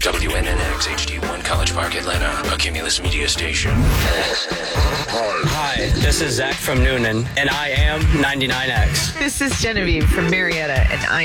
WNNX HD1 College Park, Atlanta, a Cumulus Media station. Hi, this is Zach from Noonan, and I am 99X. This is Genevieve from Marietta, and I